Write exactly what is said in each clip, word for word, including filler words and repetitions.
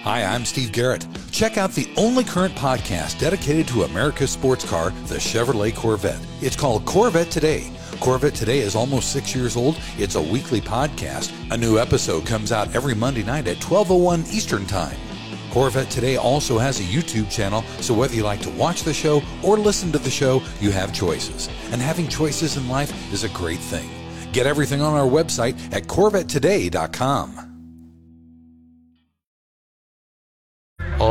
Hi, I'm Steve Garrett. Check out the only current podcast dedicated to America's sports car, the Chevrolet Corvette. It's called Corvette Today. Corvette Today is almost six years old. It's a weekly podcast. A new episode comes out every Monday night at twelve oh one Eastern Time. Corvette Today also has a YouTube channel, so whether you like to watch the show or listen to the show, you have choices. And having choices in life is a great thing. Get everything on our website at corvette today dot com. All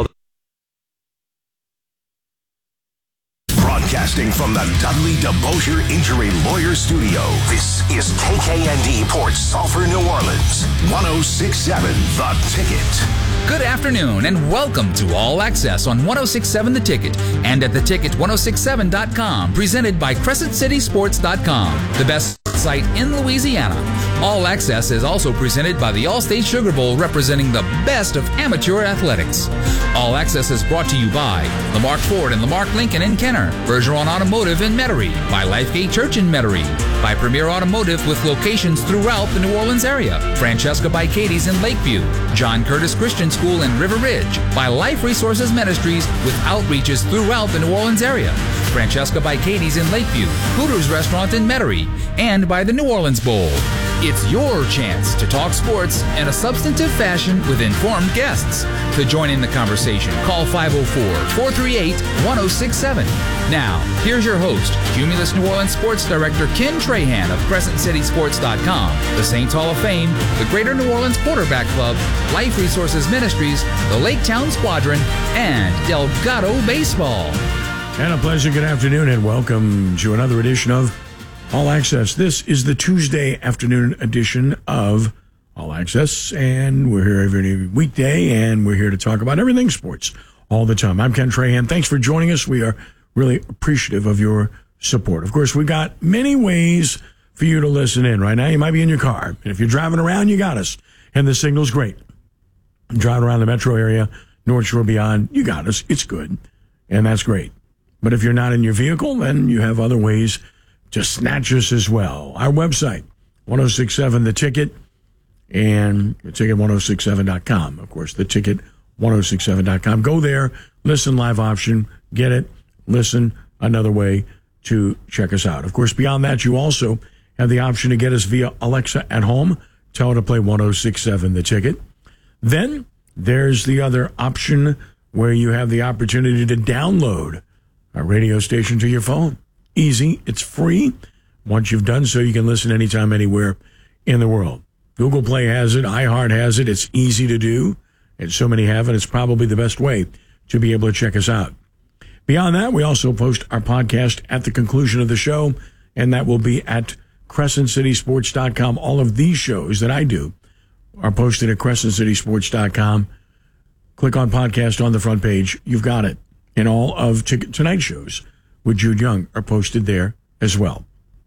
Broadcasting from the Dudley DeBosier Injury Lawyer Studio, this is K K N D Port Sulphur, New Orleans, one oh six point seven The Ticket. Good afternoon and welcome to All Access on one oh six point seven The Ticket and at the ticket ten sixty-seven dot com, presented by crescent city sports dot com, the best site in Louisiana. All Access is also presented by the Allstate Sugar Bowl, representing the best of amateur athletics. All Access is brought to you by Lamarck Ford and Lamarck Lincoln in Kenner, Bergeron Automotive in Metairie, by Lifegate Church in Metairie, by Premier Automotive with locations throughout the New Orleans area, Francesca by Katie's in Lakeview, John Curtis Christian School in River Ridge, by Life Resources Ministries with outreaches throughout the New Orleans area, Francesca by Katie's in Lakeview, Hooters Restaurant in Metairie, and by the New Orleans Bowl. It's your chance to talk sports in a substantive fashion with informed guests. To join in the conversation, call five oh four, four three eight, one oh six seven. Now, here's your host, Cumulus New Orleans Sports Director Ken Trahan of crescent city sports dot com, the Saints Hall of Fame, the Greater New Orleans Quarterback Club, Life Resources Ministries, the Lake Town Squadron, and Delgado Baseball. And a pleasant good afternoon and welcome to another edition of All Access. This is the Tuesday afternoon edition of All Access, and we're here every weekday, and we're here to talk about everything sports all the time. I'm Ken Trahan. Thanks for joining us. We are really appreciative of your support. Of course, we've got many ways for you to listen in. Right now, you might be in your car, and if you're driving around, you got us, and the signal's great. Driving around the metro area, North Shore beyond, you got us. It's good, and that's great. But if you're not in your vehicle, then you have other ways to snatch us as well. Our website, ten sixty-seven The Ticket, and the ticket ten sixty-seven dot com. Of course, the ticket ten sixty-seven dot com. Go there, listen live option, get it, listen, another way to check us out. Of course, beyond that, you also have the option to get us via Alexa at home. Tell her to play ten sixty-seven The Ticket. Then there's the other option where you have the opportunity to download a radio station to your phone. Easy. It's free. Once you've done so, you can listen anytime, anywhere in the world. Google Play has it. iHeart has it. It's easy to do, and so many have it. It's probably the best way to be able to check us out. Beyond that, we also post our podcast at the conclusion of the show, and that will be at crescent city sports dot com. All of these shows that I do are posted at crescent city sports dot com. Click on podcast on the front page. You've got it. And all of t- tonight's shows with Jude Young are posted there as well.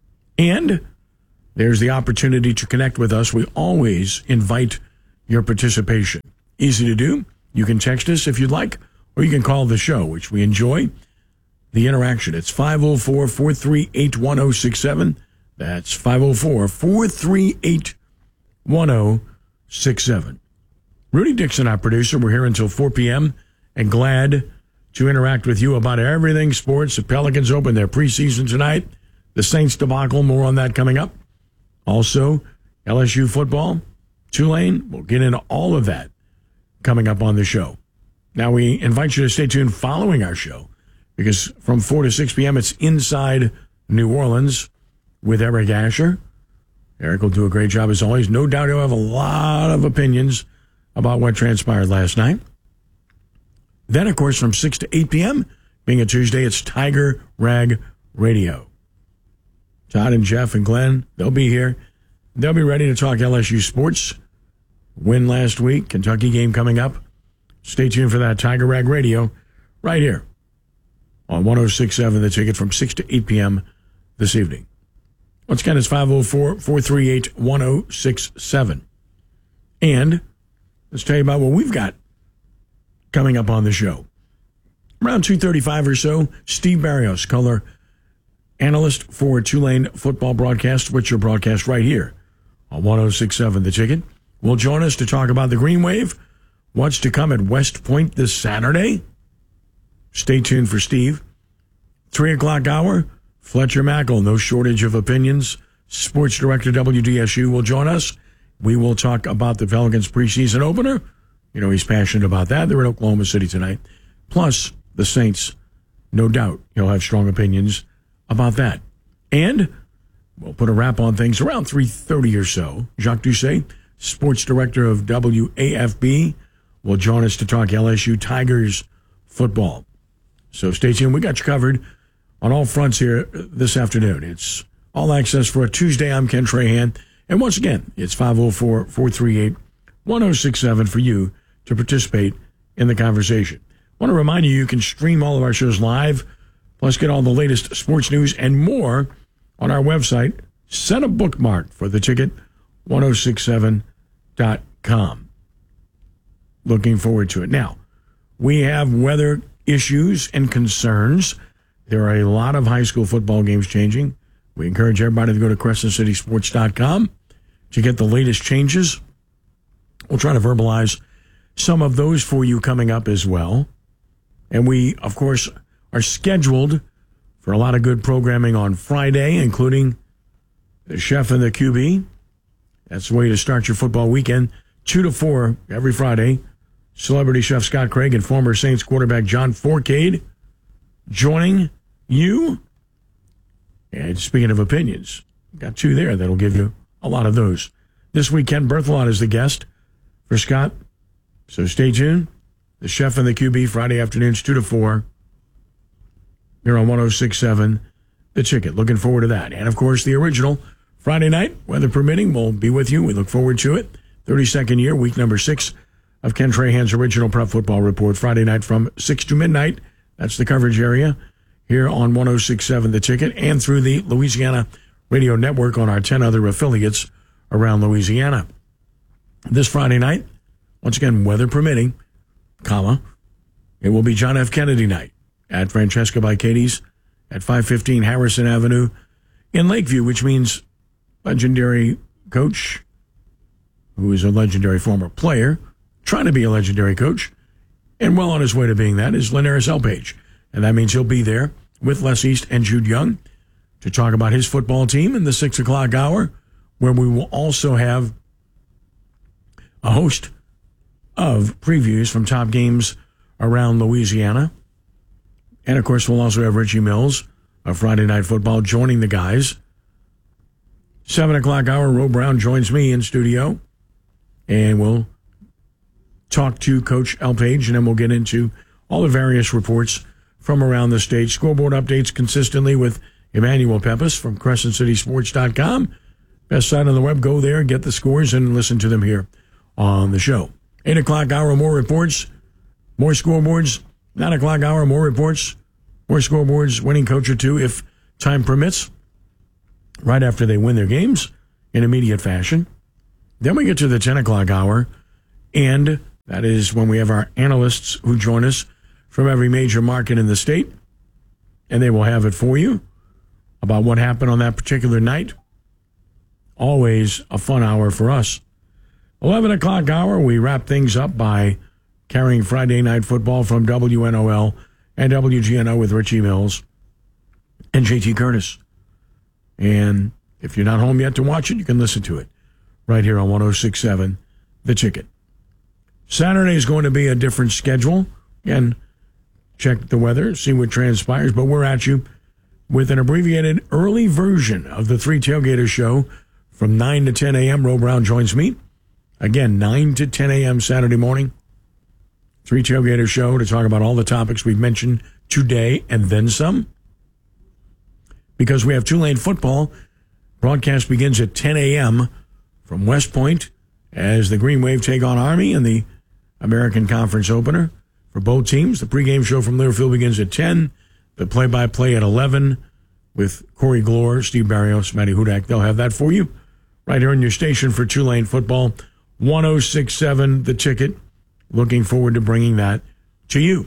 And there's the opportunity to connect with us. We always invite your participation. Easy to do. You can text us if you'd like, or you can call the show, which we enjoy the interaction. It's five oh four, four three eight, one oh six seven. That's five oh four, four three eight, one oh six seven. Rudy Dixon, our producer. We're here until four p.m. and glad to interact with you about everything sports. The Pelicans open their preseason tonight. The Saints debacle, more on that coming up. Also, L S U football, Tulane. We'll get into all of that coming up on the show. Now, we invite you to stay tuned following our show, because from four to six p.m., it's Inside New Orleans with Eric Asher. Eric will do a great job as always. No doubt he'll have a lot of opinions about what transpired last night. Then, of course, from six to eight p.m., being a Tuesday, it's Tiger Rag Radio. Todd and Jeff and Glenn, they'll be here. They'll be ready to talk L S U sports. Win last week, Kentucky game coming up. Stay tuned for that Tiger Rag Radio right here on ten sixty-seven The Ticket from six to eight p.m. this evening. Once again, it's five oh four, four three eight, one oh six seven. And let's tell you about what we've got coming up on the show. Around two thirty-five or so, Steve Barrios, color analyst for Tulane football broadcast, which are broadcast right here on ten sixty-seven The Ticket, will join us to talk about the Green Wave, what's to come at West Point this Saturday. Stay tuned for Steve. Three o'clock hour, Fletcher Mackel, no shortage of opinions. Sports Director W D S U will join us. We will talk about the Pelicans preseason opener. You know, he's passionate about that. They're in Oklahoma City tonight. Plus, the Saints, no doubt he'll have strong opinions about that. And we'll put a wrap on things around three thirty or so. Jacques Doucet, Sports Director of W A F B, will join us to talk L S U Tigers football. So stay tuned. We got you covered on all fronts here this afternoon. It's All Access for a Tuesday. I'm Ken Trahan. And once again, it's five oh four, four three eight, one oh six seven for you to participate in the conversation. I want to remind you, you can stream all of our shows live, plus get all the latest sports news and more on our website. Set a bookmark for the ticket, ten sixty-seven dot com. Looking forward to it. Now, we have weather issues and concerns. There are a lot of high school football games changing. We encourage everybody to go to crescent city sports dot com to get the latest changes. We'll try to verbalize some of those for you coming up as well. And we, of course, are scheduled for a lot of good programming on Friday, including the Chef and the Q B. That's the way to start your football weekend. Two to four every Friday. Celebrity chef Scott Craig and former Saints quarterback John Forcade joining you. And speaking of opinions, got two there that'll give you a lot of those. This week, Ken Berthelot is the guest for Scott. So stay tuned. The Chef and the Q B, Friday afternoons, two to four. Here on ten sixty-seven, The Ticket. Looking forward to that. And, of course, the original Friday night, weather permitting, will be with you. We look forward to it. thirty-second year, week number six of Ken Trahan's original Prep Football Report. Friday night from six to midnight. That's the coverage area here on ten sixty-seven The Ticket and through the Louisiana Radio Network on our ten other affiliates around Louisiana. This Friday night, once again, weather permitting, comma, it will be John F. Kennedy night at Francesca by Katie's at five fifteen Harrison Avenue in Lakeview, which means legendary coach, who is a legendary former player, trying to be a legendary coach, and well on his way to being that, is Linares Elpage. And that means he'll be there with Les East and Jude Young to talk about his football team in the six o'clock hour, where we will also have a host of previews from top games around Louisiana. And, of course, we'll also have Richie Mills of Friday Night Football joining the guys. seven o'clock hour, Ro Brown joins me in studio, and we'll talk to Coach Elpage, and then we'll get into all the various reports from around the state. Scoreboard updates consistently with Emmanuel Peppas from crescent city sports dot com. Best site on the web. Go there, get the scores, and listen to them here on the show. eight o'clock hour, more reports, more scoreboards. nine o'clock hour, more reports, more scoreboards, winning coach or two if time permits, right after they win their games in immediate fashion. Then we get to the ten o'clock hour, and that is when we have our analysts who join us from every major market in the state, and they will have it for you about what happened on that particular night. Always a fun hour for us. eleven o'clock hour, we wrap things up by carrying Friday Night Football from W N O L and W G N O with Richie Mills and J T Curtis. And if you're not home yet to watch it, you can listen to it right here on ten sixty-seven The Ticket. Saturday is going to be a different schedule. Again, check the weather, see what transpires, but we're at you with an abbreviated early version of the Three Tailgaters show from nine to ten a.m. Ro Brown joins me. Again, nine to ten a.m. Saturday morning. Three Tailgaters show to talk about all the topics we've mentioned today and then some. Because we have Tulane football, broadcast begins at ten a.m. from West Point as the Green Wave take on Army in the American Conference opener for both teams. The pregame show from Learfield begins at ten. The play-by-play at eleven with Corey Glore, Steve Barrios, Matty Hudak. They'll have that for you right here on your station for Tulane football. ten sixty-seven The Ticket. Looking forward to bringing that to you.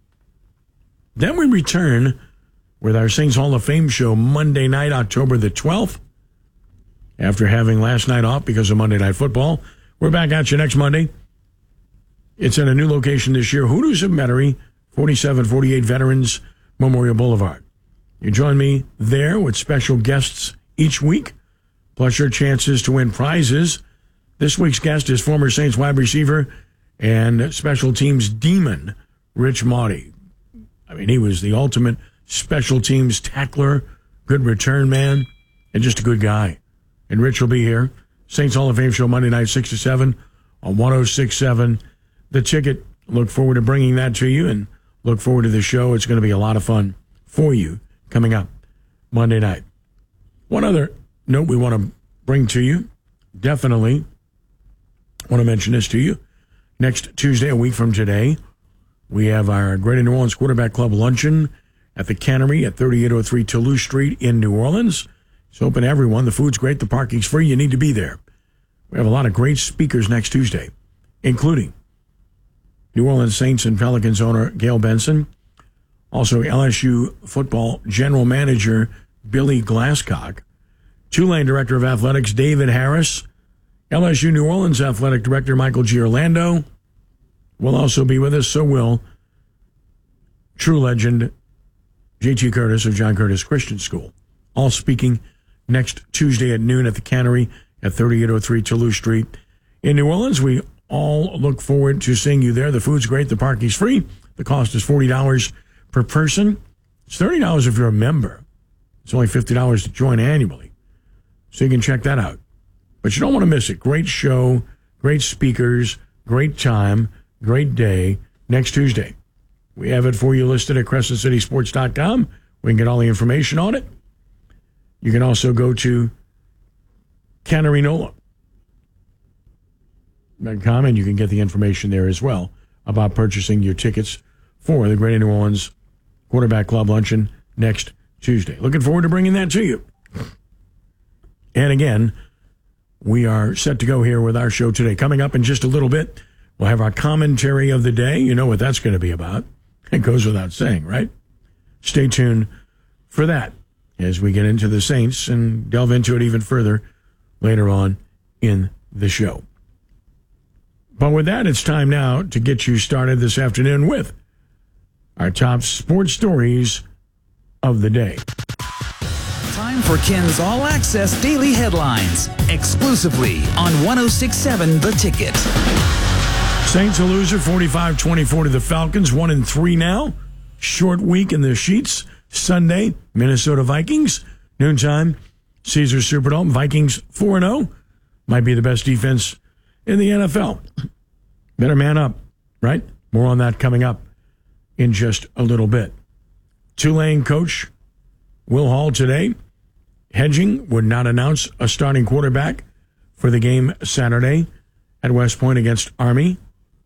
Then we return with our Saints Hall of Fame show Monday night, October the twelfth. After having last night off because of Monday Night Football, we're back at you next Monday. It's at a new location this year, Hooters of Metairie, forty-seven forty-eight Veterans Memorial Boulevard. You join me there with special guests each week, plus your chances to win prizes. This week's guest is former Saints wide receiver and special teams demon, Rich Maudie. I mean, he was the ultimate special teams tackler, good return man, and just a good guy. And Rich will be here. Saints Hall of Fame show Monday night, six to seven on one oh six point seven The Ticket. Look forward to bringing that to you and look forward to the show. It's going to be a lot of fun for you coming up Monday night. One other note we want to bring to you, definitely want to mention this to you. Next Tuesday, a week from today, we have our Greater New Orleans Quarterback Club Luncheon at the Cannery at thirty-eight oh three Toulouse Street in New Orleans. It's open to everyone. The food's great. The parking's free. You need to be there. We have a lot of great speakers next Tuesday, including New Orleans Saints and Pelicans owner Gail Benson, also L S U football general manager Billy Glasscock, Tulane Director of Athletics David Harris, L S U New Orleans Athletic Director Michael G. Orlando will also be with us. So will true legend J T Curtis of John Curtis Christian School, all speaking next Tuesday at noon at the Cannery at thirty-eight oh three Toulouse Street in New Orleans. We all look forward to seeing you there. The food's great. The parking's free. The cost is forty dollars per person. It's thirty dollars if you're a member. It's only fifty dollars to join annually. So you can check that out. But you don't want to miss it. Great show, great speakers, great time, great day next Tuesday. We have it for you listed at crescent city sports dot com. We can get all the information on it. You can also go to Cannery Nola dot com and you can get the information there as well about purchasing your tickets for the Greater New Orleans Quarterback Club Luncheon next Tuesday. Looking forward to bringing that to you. And again, we are set to go here with our show today. Coming up in just a little bit, we'll have our commentary of the day. You know what that's going to be about. It goes without saying, right? Stay tuned for that as we get into the Saints and delve into it even further later on in the show. But with that, it's time now to get you started this afternoon with our top sports stories of the day. Time for Ken's All Access Daily Headlines, exclusively on one oh six point seven The Ticket. Saints a loser, forty-five twenty-four to the Falcons, one and three now. Short week in the sheets. Sunday, Minnesota Vikings. Noontime, Caesars Superdome. Vikings four and oh. Might be the best defense in the N F L. Better man up, right? More on that coming up in just a little bit. Tulane coach Will Hall today hedging, would not announce a starting quarterback for the game Saturday at West Point against Army.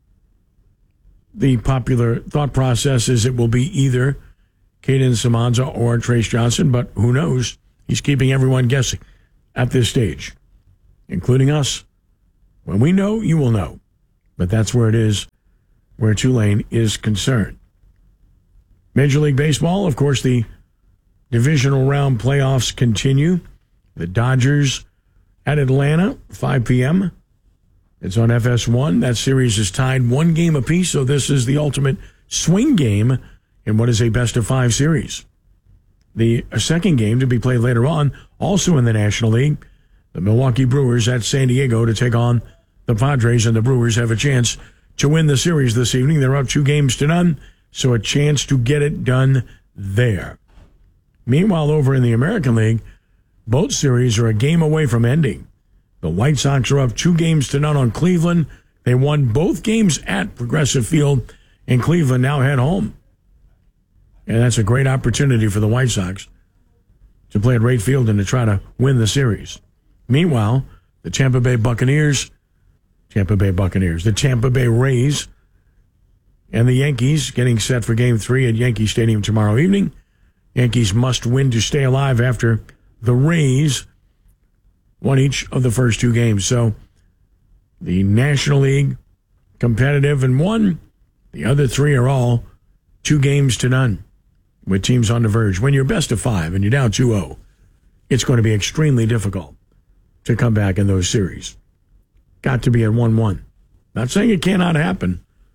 The popular thought process is it will be either Caden Samanza or Trace Johnson, but who knows? He's keeping everyone guessing at this stage, including us. When we know, you will know. But that's where it is, where Tulane is concerned. Major League Baseball, of course, the divisional round playoffs continue. The Dodgers at Atlanta, five p.m. It's on F S one. That series is tied one game apiece, so this is the ultimate swing game in what is a best-of-five series. The second game to be played later on, also in the National League, the Milwaukee Brewers at San Diego to take on the Padres, and the Brewers have a chance to win the series this evening. They're up two games to none, so a chance to get it done there. Meanwhile, over in the American League, both series are a game away from ending. The White Sox are up two games to none on Cleveland. They won both games at Progressive Field, and Cleveland now head home. And that's a great opportunity for the White Sox to play at Wright Field and to try to win the series. Meanwhile, the Tampa Bay Buccaneers, Tampa Bay Buccaneers, the Tampa Bay Rays, and the Yankees getting set for Game three at Yankee Stadium tomorrow evening. Yankees must win to stay alive after the Rays won each of the first two games. So the National League competitive in one. The other three are all two games to none with teams on the verge. When you're best of five and you're down two oh, it's going to be extremely difficult to come back in those series. Got to be at one one. Not saying it cannot happen,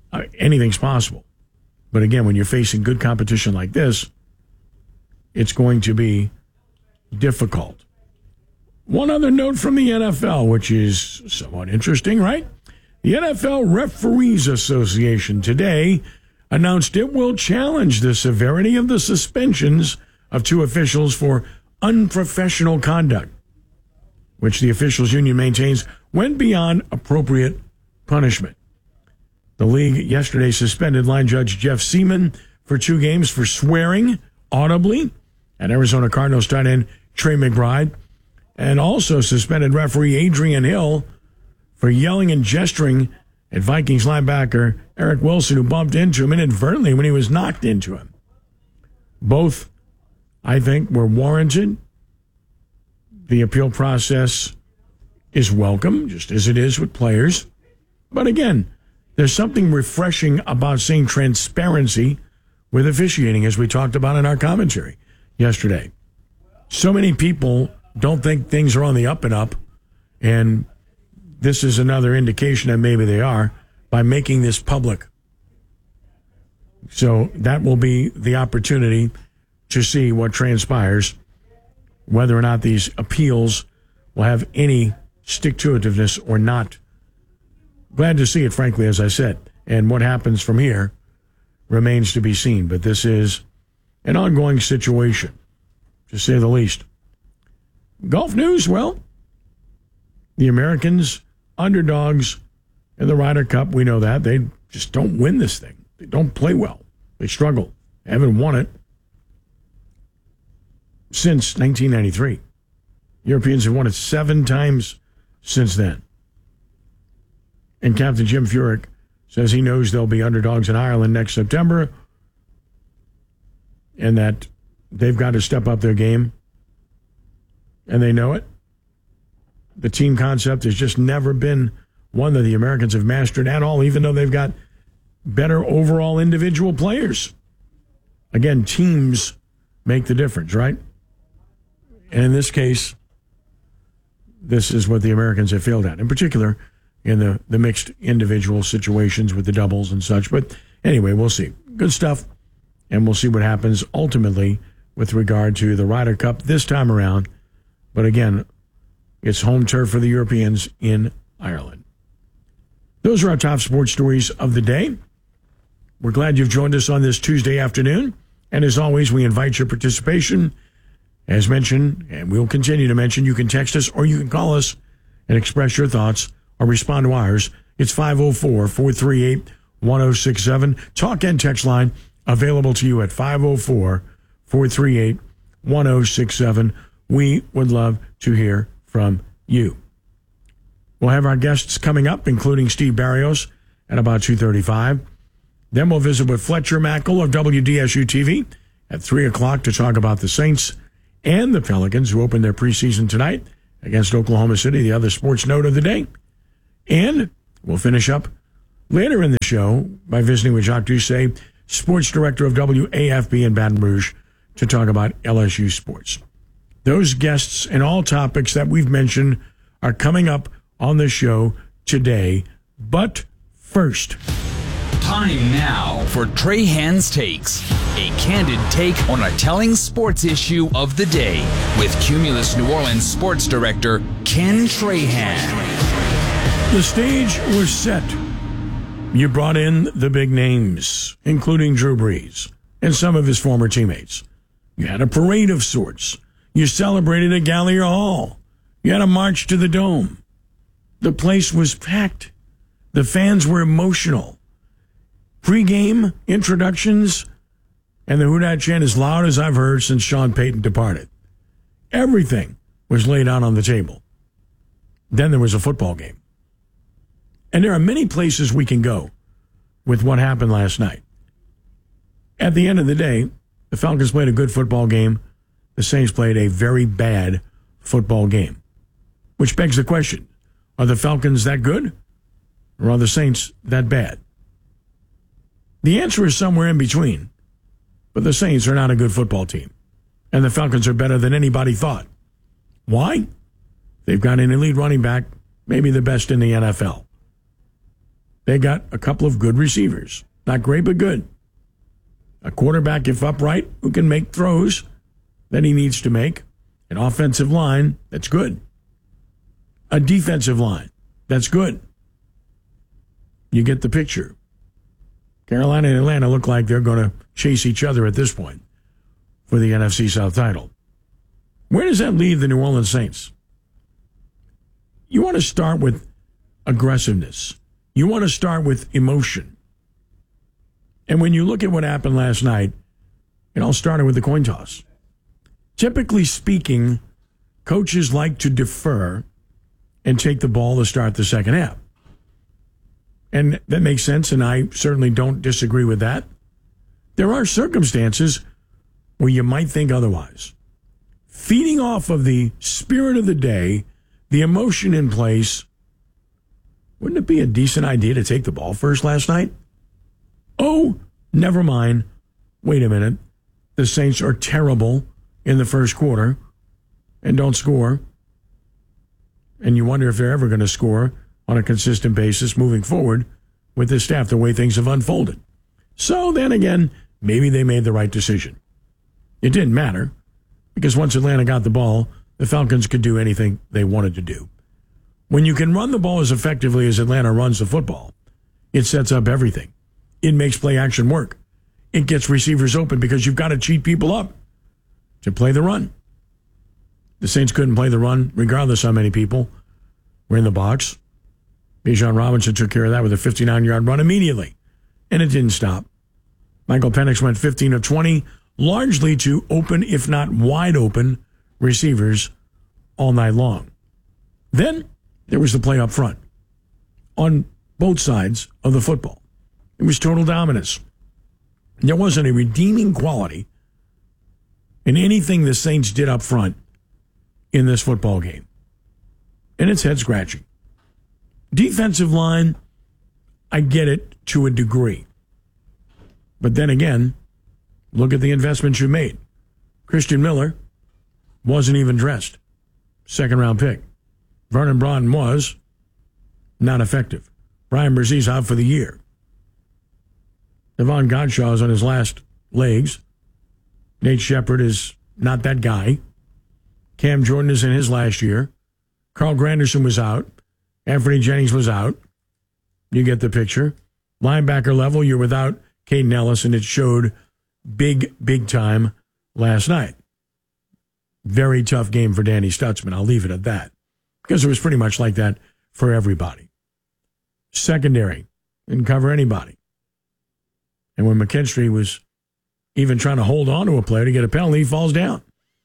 uh, anything's possible. But again, when you're facing good competition like this, it's going to be difficult. One other note from the N F L, which is somewhat interesting, right? The N F L Referees Association today announced it will challenge the severity of the suspensions of two officials for unprofessional conduct, which the officials union maintains went beyond appropriate punishment. The league yesterday suspended line judge Jeff Seaman for two games for swearing audibly at Arizona Cardinals tight end Trey McBride, and also suspended referee Adrian Hill for yelling and gesturing at Vikings linebacker Eric Wilson, who bumped into him inadvertently when he was knocked into him. Both, I think, were warranted. The appeal process is welcome, just as it is with players. But again, there's something refreshing about seeing transparency with officiating, as we talked about in our commentary yesterday. So many people don't think things are on the up and up, and this is another indication that maybe they are by making this public. So that will be the opportunity to see what transpires, whether or not these appeals will have any stick-to-itiveness or not. Glad to see it, frankly, as I said. And what happens from here remains to be seen. But this is an ongoing situation, to say the least. Golf news, well, the Americans, underdogs in the Ryder Cup, we know that. They just don't win this thing. They don't play well. They struggle. They haven't won it since nineteen ninety-three. Europeans have won it seven times since then. And Captain Jim Furyk says he knows they'll be underdogs in Ireland next September and that they've got to step up their game. And they know it. The team concept has just never been one that the Americans have mastered at all, even though they've got better overall individual players. Again, teams make the difference, right? And in this case, this is what the Americans have failed at, in particular in the, the mixed individual situations with the doubles and such. But anyway, we'll see. Good stuff. And we'll see what happens ultimately with regard to the Ryder Cup this time around. But again, it's home turf for the Europeans in Ireland. Those are our top sports stories of the day. We're glad you've joined us on this Tuesday afternoon. And as always, we invite your participation. As mentioned, and we'll continue to mention, you can text us or you can call us and express your thoughts or respond to ours. It's five oh four, four three eight, one oh six seven. Talk and text line available to you at five oh four, four three eight, one oh six seven. We would love to hear from you. We'll have our guests coming up, including Steve Barrios at about two thirty-five. Then we'll visit with Fletcher Mackel of W D S U T V at three o'clock to talk about the Saints and the Pelicans, who opened their preseason tonight against Oklahoma City, the other sports note of the day. And we'll finish up later in the show by visiting with Jacques Doucet, sports director of W A F B in Baton Rouge, to talk about L S U sports. Those guests and all topics that we've mentioned are coming up on the show today. But first, time now for Trahan's Takes, a candid take on a telling sports issue of the day with Cumulus New Orleans sports director Ken Trahan. The stage was set. You brought in the big names, including Drew Brees and some of his former teammates. You had a parade of sorts. You celebrated at Gallier Hall. You had a march to the Dome. The place was packed. The fans were emotional. Pre-game introductions and the Who Dat chant as loud as I've heard since Sean Payton departed. Everything was laid out on the table. Then there was a football game. And there are many places we can go with what happened last night. At the end of the day, the Falcons played a good football game. The Saints played a very bad football game. Which begs the question, are the Falcons that good? Or are the Saints that bad? The answer is somewhere in between. But the Saints are not a good football team. And the Falcons are better than anybody thought. Why? They've got an elite running back, maybe the best in the N F L. They got a couple of good receivers. Not great, but good. A quarterback, if upright, who can make throws that he needs to make. An offensive line that's good. A defensive line that's good. You get the picture. Carolina and Atlanta look like they're going to chase each other at this point for the N F C South title. Where does that leave the New Orleans Saints? You want to start with aggressiveness. You want to start with emotion. And when you look at what happened last night, it all started with the coin toss. Typically speaking, coaches like to defer and take the ball to start the second half. And that makes sense, and I certainly don't disagree with that. There are circumstances where you might think otherwise. Feeding off of the spirit of the day, the emotion in place, wouldn't it be a decent idea to take the ball first last night? Oh, never mind. Wait a minute. The Saints are terrible in the first quarter and don't score. And you wonder if they're ever going to score on a consistent basis moving forward with this staff, the way things have unfolded. So then again, maybe they made the right decision. It didn't matter, because once Atlanta got the ball, the Falcons could do anything they wanted to do. When you can run the ball as effectively as Atlanta runs the football, it sets up everything. It makes play action work. It gets receivers open because you've got to cheat people up to play the run. The Saints couldn't play the run regardless how many people were in the box. Bijan Robinson took care of that with a fifty-nine-yard run immediately, and it didn't stop. Michael Penix went fifteen of twenty, largely to open, if not wide open, receivers all night long. Then there was the play up front on both sides of the football. It was total dominance. There wasn't a redeeming quality in anything the Saints did up front in this football game. And it's head-scratching. Defensive line, I get it to a degree. But then again, look at the investments you made. Christian Miller wasn't even dressed. Second-round pick. Vernon Broughton was not effective. Brian Brzee out for the year. Devon Godshaw is on his last legs. Nate Shepard is not that guy. Cam Jordan is in his last year. Carl Granderson was out. Anthony Jennings was out. You get the picture. Linebacker level, you're without Caden Ellis, and it showed big, big time last night. Very tough game for Danny Stutzman. I'll leave it at that, because it was pretty much like that for everybody. Secondary, didn't cover anybody. And when McKinstry was even trying to hold on to a player to get a penalty, he falls down.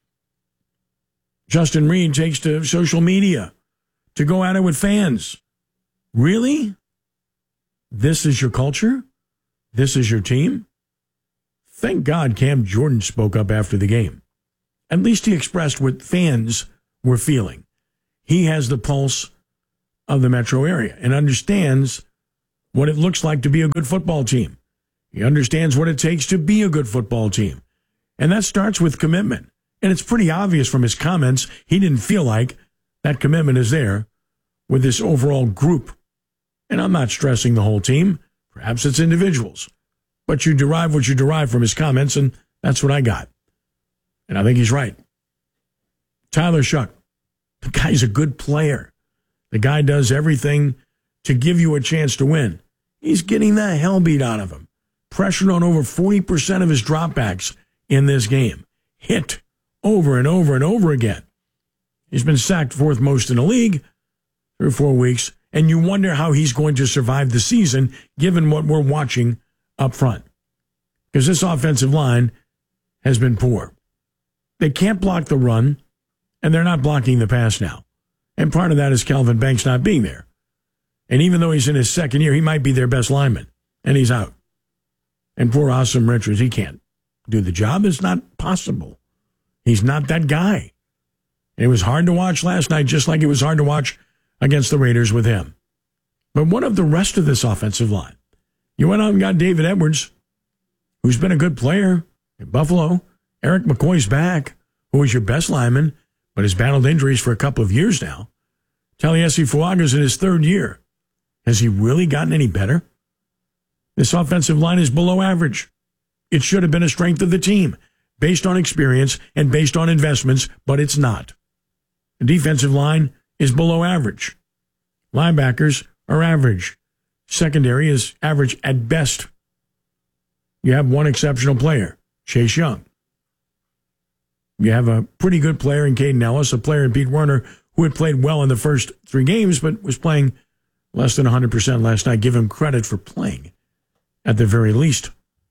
Justin Reed takes to social media to go at it with fans. Really? This is your culture? This is your team? Thank God Cam Jordan spoke up after the game. At least he expressed what fans were feeling. He has the pulse of the metro area and understands what it looks like to be a good football team. He understands what it takes to be a good football team. And that starts with commitment. And it's pretty obvious from his comments, he didn't feel like that commitment is there with this overall group. And I'm not stressing the whole team. Perhaps it's individuals. But you derive what you derive from his comments, and that's what I got. And I think he's right. Tyler Shuck, the guy's a good player. The guy does everything to give you a chance to win. He's getting the hell beat out of him. Pressured on over forty percent of his dropbacks in this game. Hit over and over and over again. He's been sacked fourth most in the league through four weeks, and you wonder how he's going to survive the season given what we're watching up front. Because this offensive line has been poor. They can't block the run, and they're not blocking the pass now. And part of that is Calvin Banks not being there. And even though he's in his second year, he might be their best lineman, and he's out. And poor Awesome Richards, he can't do the job. It's not possible. He's not that guy. And it was hard to watch last night, just like it was hard to watch against the Raiders with him. But what of the rest of this offensive line? You went out and got David Edwards, who's been a good player in Buffalo. Eric McCoy's back, who was your best lineman, but has battled injuries for a couple of years now. Taliesin Fuaga's in his third year. Has he really gotten any better? This offensive line is below average. It should have been a strength of the team, based on experience and based on investments, but it's not. The defensive line is below average. Linebackers are average. Secondary is average at best. You have one exceptional player, Chase Young. You have a pretty good player in Caden Ellis, a player in Pete Werner who had played well in the first three games but was playing less than one hundred percent last night. Give him credit for playing, at the very least.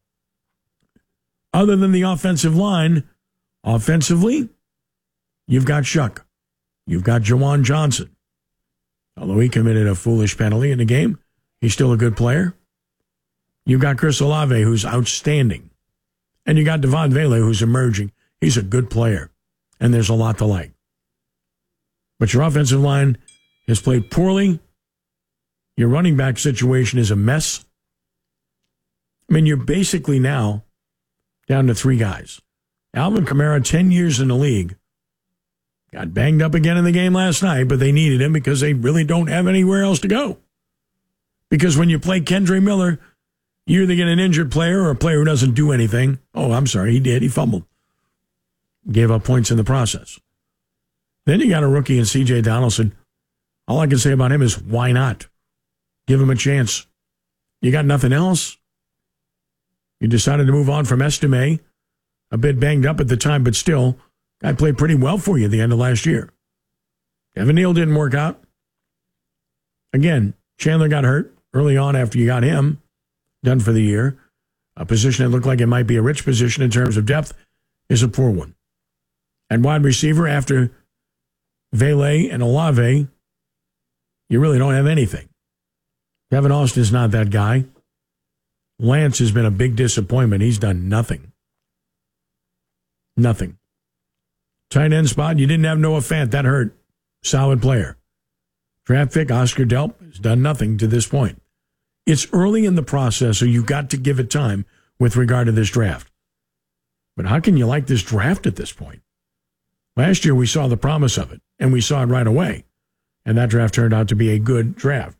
Other than the offensive line, offensively, you've got Shuck. You've got Jawan Johnson. Although he committed a foolish penalty in the game, he's still a good player. You've got Chris Olave, who's outstanding. And you got Devon Vele, who's emerging. He's a good player. And there's a lot to like. But your offensive line has played poorly. Your running back situation is a mess. I mean, you're basically now down to three guys. Alvin Kamara, ten years in the league, got banged up again in the game last night, but they needed him because they really don't have anywhere else to go. Because when you play Kendre Miller, you either get an injured player or a player who doesn't do anything. Oh, I'm sorry, he did. He fumbled. Gave up points in the process. Then you got a rookie in C J Donaldson. All I can say about him is, why not? Give him a chance. You got nothing else? You decided to move on from Estime, a bit banged up at the time, but still, guy played pretty well for you at the end of last year. Evan Neal didn't work out. Again, Chandler got hurt early on after you got him done for the year. A position that looked like it might be a rich position in terms of depth is a poor one. And wide receiver, after Vele and Olave, you really don't have anything. Kevin Austin's not that guy. Lance has been a big disappointment. He's done nothing. Nothing. Tight end spot, you didn't have Noah Fant. That hurt. Solid player. Draft pick, Oscar Delp, has done nothing to this point. It's early in the process, so you've got to give it time with regard to this draft. But how can you like this draft at this point? Last year, we saw the promise of it, and we saw it right away. And that draft turned out to be a good draft.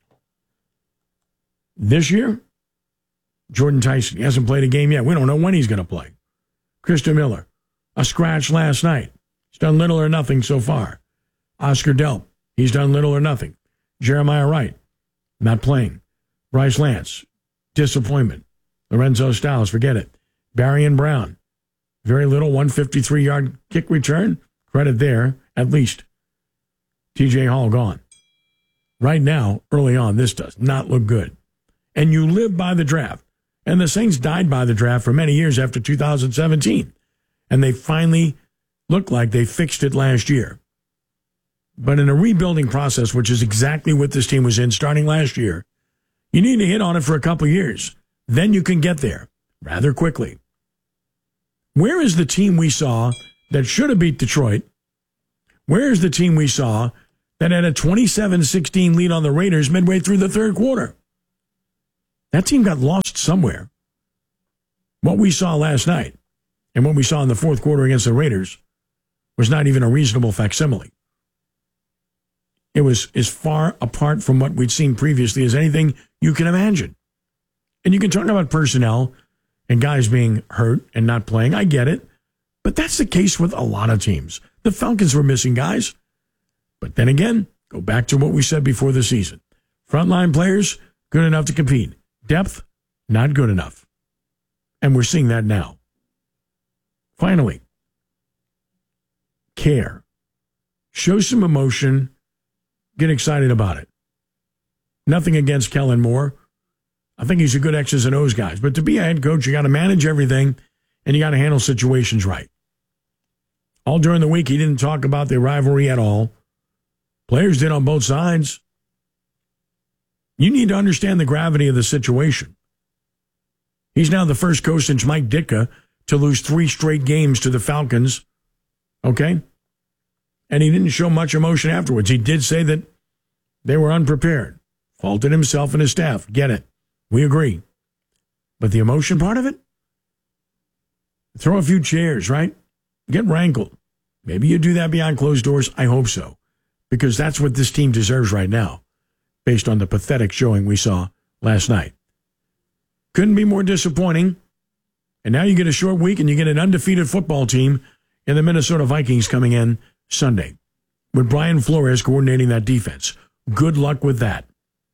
This year, Jordan Tyson, he hasn't played a game yet. We don't know when he's going to play. Christian Miller, a scratch last night. He's done little or nothing so far. Oscar Delp, he's done little or nothing. Jeremiah Wright, not playing. Bryce Lance, disappointment. Lorenzo Styles, forget it. Barrion Brown, very little, one fifty-three-yard kick return. Credit there, at least. T J Hall gone. Right now, early on, this does not look good. And you live by the draft. And the Saints died by the draft for many years after two thousand seventeen. And they finally looked like they fixed it last year. But in a rebuilding process, which is exactly what this team was in starting last year, you need to hit on it for a couple of years. Then you can get there rather quickly. Where is the team we saw that should have beat Detroit? Where is the team we saw that had a twenty-seven sixteen lead on the Raiders midway through the third quarter? That team got lost somewhere. What we saw last night and what we saw in the fourth quarter against the Raiders was not even a reasonable facsimile. It was as far apart from what we'd seen previously as anything you can imagine. And you can talk about personnel and guys being hurt and not playing. I get it. But that's the case with a lot of teams. The Falcons were missing guys. But then again, go back to what we said before the season. Frontline players, good enough to compete. Depth, not good enough. And we're seeing that now. Finally, care. Show some emotion. Get excited about it. Nothing against Kellen Moore. I think he's a good X's and O's guy. But to be a head coach, you got to manage everything, and you got to handle situations right. All during the week, he didn't talk about the rivalry at all. Players did on both sides. You need to understand the gravity of the situation. He's now the first coach since Mike Ditka to lose three straight games to the Falcons. Okay? And he didn't show much emotion afterwards. He did say that they were unprepared. Faulted himself and his staff. Get it. We agree. But the emotion part of it? Throw a few chairs, right? Get rankled. Maybe you do that behind closed doors. I hope so. Because that's what this team deserves right now. based on the pathetic showing we saw last night. Couldn't be more disappointing. And now you get a short week and you get an undefeated football team in the Minnesota Vikings coming in Sunday with Brian Flores coordinating that defense. Good luck with that.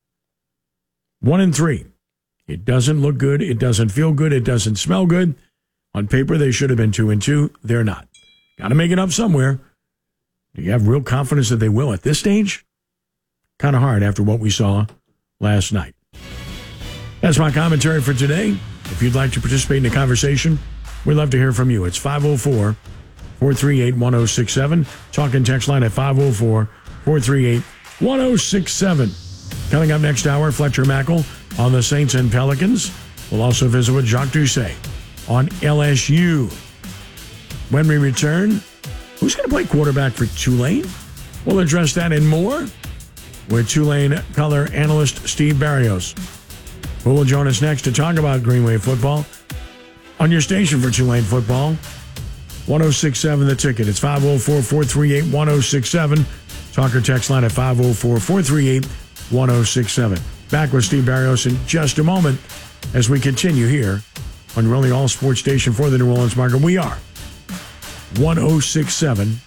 One and three. It doesn't look good. It doesn't feel good. It doesn't smell good. On paper, they should have been two and two. They're not. Got to make it up somewhere. Do you have real confidence that they will at this stage? Kind of hard after what we saw last night. That's my commentary for today. If you'd like to participate in the conversation, we'd love to hear from you. It's five oh four, four three eight, one oh six seven. Talk and text line at five oh four, four three eight, one oh six seven. Coming up next hour, Fletcher Mackel on the Saints and Pelicans. We'll also visit with Jacques Doucet on L S U. When we return, who's going to play quarterback for Tulane? We'll address that and more with Tulane color analyst Steve Barrios, who will join us next to talk about Greenway football on your station for Tulane football. one oh six seven The Ticket. It's five oh four, four three eight, one oh six seven. Talk or text line at five oh four, four three eight, one oh six seven. Back with Steve Barrios in just a moment as we continue here on really all sports station for the New Orleans market. We are one oh six seven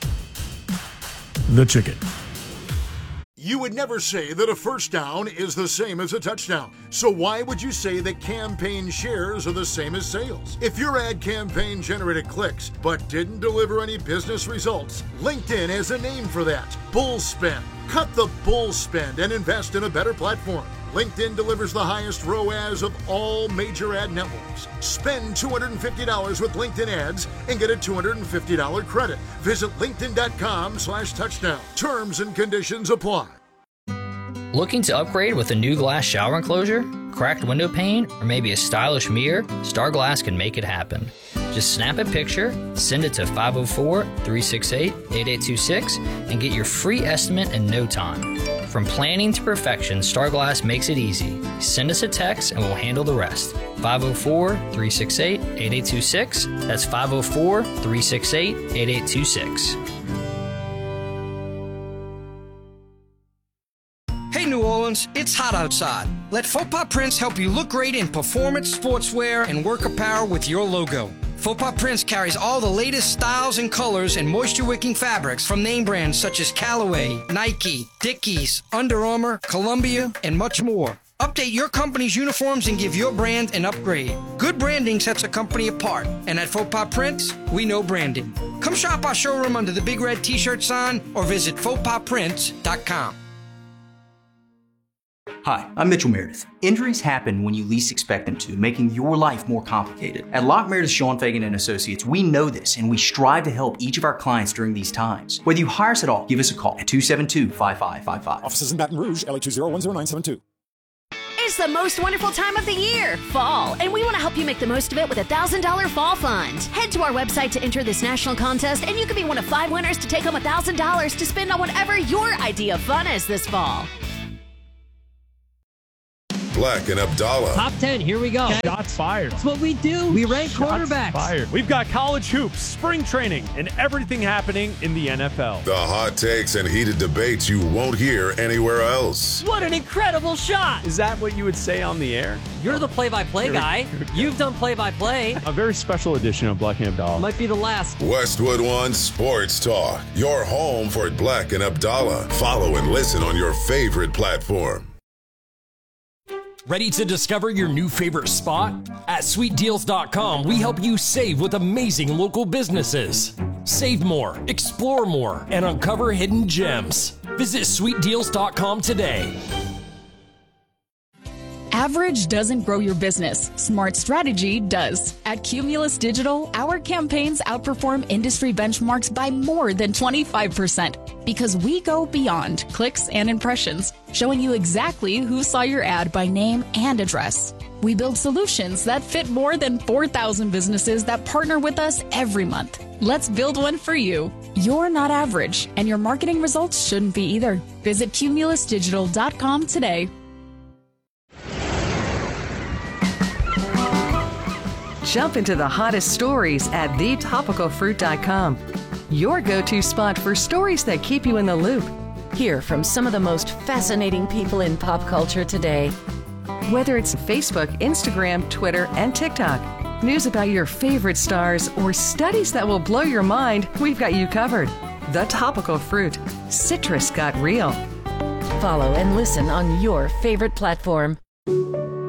The Ticket. You would never say that a first down is the same as a touchdown. So why would you say that campaign shares are the same as sales? If your ad campaign generated clicks but didn't deliver any business results, LinkedIn has a name for that: bull spend. Cut the bull spend and invest in a better platform. LinkedIn delivers the highest R O A S of all major ad networks. Spend two hundred fifty dollars with LinkedIn ads and get a two hundred fifty dollars credit. Visit linkedin.com slash touchdown. Terms and conditions apply. Looking to upgrade with a new glass shower enclosure, cracked window pane, or maybe a stylish mirror? Star Glass can make it happen. Just snap a picture, send it to five oh four, three six eight, eight eight two six, and get your free estimate in no time. From planning to perfection, Star Glass makes it easy. Send us a text and we'll handle the rest. five oh four, three six eight, eight eight two six. That's five oh four, three six eight, eight eight two six. Hey New Orleans, it's hot outside. Let Faux Pas Prints help you look great in performance, sportswear, and work apparel with your logo. Faux Pas Prints carries all the latest styles and colors and moisture-wicking fabrics from name brands such as Callaway, Nike, Dickies, Under Armour, Columbia, and much more. Update your company's uniforms and give your brand an upgrade. Good branding sets a company apart, and at Faux Pas Prints, we know branding. Come shop our showroom under the big red t-shirt sign or visit faux pas prints dot com. Hi, I'm Mitchell Meredith. Injuries happen when you least expect them to, making your life more complicated. At Locke Meredith Sean Fagan and Associates, we know this, and we strive to help each of our clients during these times. Whether you hire us at all, give us a call at two seven two, five five five five. Offices in Baton Rouge, L A two zero one zero nine seven two. It's the most wonderful time of the year, fall, and we want to help you make the most of it with a one thousand dollars Fall Fund. Head to our website to enter this national contest, and you could be one of five winners to take home one thousand dollars to spend on whatever your idea of fun is this fall. Black and Abdallah. Top ten, here we go. Shots fired. That's what we do. We rank Shots quarterbacks. Fired. We've got college hoops, spring training, and everything happening in the N F L. The hot takes and heated debates you won't hear anywhere else. What an incredible shot. Is that what you would say on the air? You're the play-by-play guy. You've done play-by-play. A very special edition of Black and Abdallah. Might be the last. Westwood One Sports Talk. Your home for Black and Abdallah. Follow and listen on your favorite platform. Ready to discover your new favorite spot? At sweet deals dot com, we help you save with amazing local businesses. Save more, explore more, and uncover hidden gems. Visit sweet deals dot com today. Average doesn't grow your business. Smart strategy does. At Cumulus Digital, our campaigns outperform industry benchmarks by more than twenty-five percent because we go beyond clicks and impressions, showing you exactly who saw your ad by name and address. We build solutions that fit more than four thousand businesses that partner with us every month. Let's build one for you. You're not average, and your marketing results shouldn't be either. Visit cumulus digital dot com today. Jump into the hottest stories at the topical fruit dot com. Your go-to spot for stories that keep you in the loop. Hear from some of the most fascinating people in pop culture today. Whether it's Facebook, Instagram, Twitter, and TikTok, news about your favorite stars, or studies that will blow your mind, we've got you covered. The Topical Fruit. Citrus got real. Follow and listen on your favorite platform.